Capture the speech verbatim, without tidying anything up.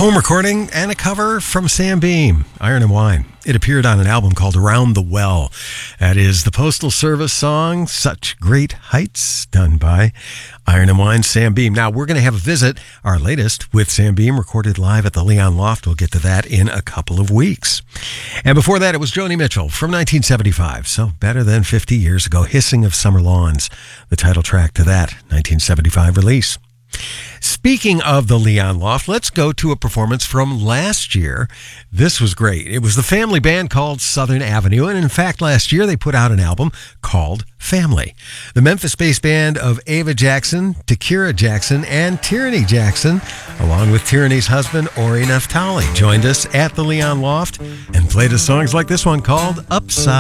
home recording and a cover from Sam Beam, Iron and Wine. It appeared on an album called Around the Well. That is the Postal Service song, Such Great Heights, done by Iron and Wine, Sam Beam. Now, we're going to have a visit, our latest, with Sam Beam, recorded live at the Leon Loft. We'll get to that in a couple of weeks. And before that, it was Joni Mitchell from nineteen seventy-five, so better than fifty years ago, Hissing of Summer Lawns, the title track to that nineteen seventy-five release. Speaking of the Leon Loft, let's go to a performance from last year. This was great. It was the family band called Southern Avenue, and in fact, last year they put out an album called Family. The Memphis-based band of Ava Jackson, Takira Jackson, and Tyranny Jackson, along with Tyranny's husband, Ori Naftali, joined us at the Leon Loft and played us songs like this one called Upside.